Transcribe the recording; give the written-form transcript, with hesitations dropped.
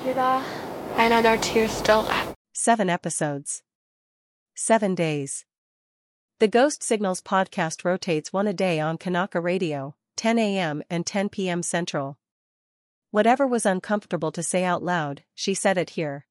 Angela. I know there are two still left. 7 episodes. 7 days. The Ghost Signals podcast rotates one a day on Kanaka Radio, 10 a.m. and 10 p.m. Central. Whatever was uncomfortable to say out loud, she said it here.